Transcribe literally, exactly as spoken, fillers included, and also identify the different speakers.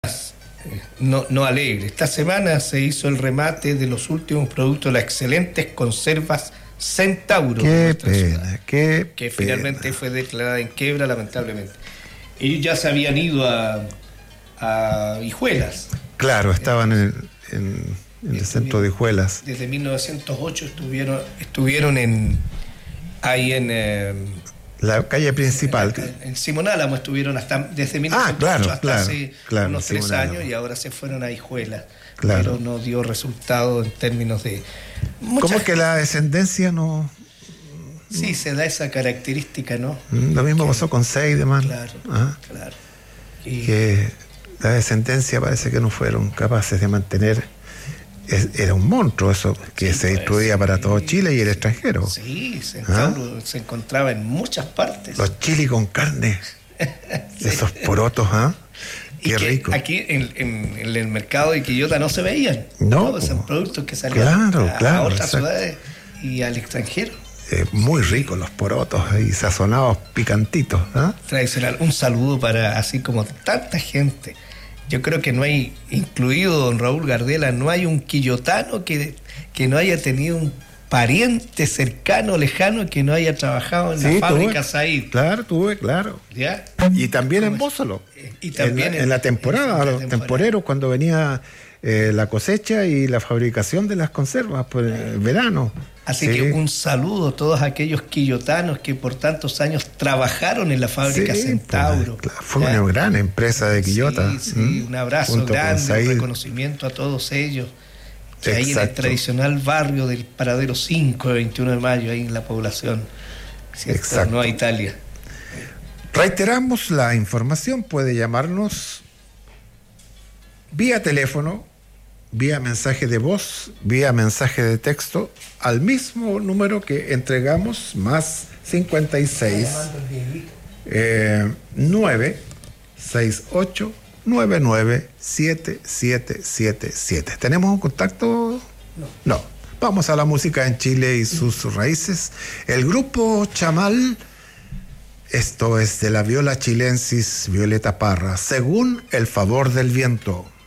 Speaker 1: No, no alegre. Esta semana se hizo el remate de los últimos productos de las excelentes conservas Centauro.
Speaker 2: Qué pena, qué
Speaker 1: Que
Speaker 2: pena.
Speaker 1: finalmente fue declarada en quiebra, lamentablemente. Ellos ya se habían ido a, a Hijuelas.
Speaker 2: Claro, estaban en, en, en el centro de Hijuelas.
Speaker 1: Desde mil novecientos ocho estuvieron, estuvieron en ahí en... Eh,
Speaker 2: la calle principal.
Speaker 1: En, en Simón Álamo estuvieron hasta desde mil novecientos ocho
Speaker 2: ah, claro,
Speaker 1: hasta
Speaker 2: claro,
Speaker 1: hace
Speaker 2: claro,
Speaker 1: unos tres
Speaker 2: Simón
Speaker 1: años
Speaker 2: Álamo.
Speaker 1: Y ahora se fueron a Hijuelas.
Speaker 2: Claro.
Speaker 1: Pero no dio resultado en términos de...
Speaker 2: ¿Cómo es que la descendencia no...?
Speaker 1: Sí, se da esa característica, ¿no?
Speaker 2: Lo mismo
Speaker 1: que,
Speaker 2: pasó con Seidemann.
Speaker 1: Claro,
Speaker 2: ¿Ah?
Speaker 1: claro. Y,
Speaker 2: que la descendencia parece que no fueron capaces de mantener. Es, era un monstruo eso, que
Speaker 1: sí,
Speaker 2: se distribuía
Speaker 1: pues,
Speaker 2: para
Speaker 1: sí,
Speaker 2: todo Chile y el extranjero.
Speaker 1: Sí, Centauro ¿Ah? se encontraba en muchas partes.
Speaker 2: Los chilis con carne, sí. Esos porotos, ¿ah? Qué
Speaker 1: que
Speaker 2: rico.
Speaker 1: Aquí en, en, en el mercado de Quillota no se veían.
Speaker 2: No.
Speaker 1: Todos esos productos que salían
Speaker 2: claro,
Speaker 1: a,
Speaker 2: claro,
Speaker 1: a otras
Speaker 2: exacto.
Speaker 1: ciudades y al extranjero.
Speaker 2: Eh, muy ricos los porotos ahí, sazonados, picantitos. ¿Ah?
Speaker 1: Tradicional. Un saludo para así como tanta gente. Yo creo que no hay, incluido don Raúl Gardela, no hay un quillotano que, que no haya tenido un pariente cercano, lejano, que no haya trabajado en
Speaker 2: sí,
Speaker 1: la fábrica
Speaker 2: tuve,
Speaker 1: Said.
Speaker 2: Claro, tuve, claro.
Speaker 1: ¿Ya?
Speaker 2: Y también en Bósolo.
Speaker 1: Y también
Speaker 2: en,
Speaker 1: en,
Speaker 2: en la temporada,
Speaker 1: en la
Speaker 2: los
Speaker 1: temporada.
Speaker 2: temporeros, cuando venía eh, la cosecha y la fabricación de las conservas por el verano.
Speaker 1: Así
Speaker 2: sí.
Speaker 1: que un saludo a todos aquellos quillotanos que por tantos años trabajaron en la fábrica
Speaker 2: sí,
Speaker 1: Centauro.
Speaker 2: Pues, fue ¿ya? Una gran empresa de Quillota.
Speaker 1: Sí, sí, ¿Mm? Un abrazo grande, un reconocimiento a todos ellos. Que exacto. Ahí en el tradicional barrio del Paradero cinco, de veintiuno de mayo, ahí en la población, ¿cierto? Exacto. Nueva Italia.
Speaker 2: Reiteramos la información, puede llamarnos vía teléfono, vía mensaje de voz, vía mensaje de texto, al mismo número que entregamos, más cincuenta y seis, nueve seis ocho, nueve nueve siete siete siete siete. ¿Tenemos un contacto?
Speaker 1: No.
Speaker 2: No. Vamos a la música en Chile y sus raíces. El grupo Chamal, esto es de la viola chilensis Violeta Parra, Según el favor del viento.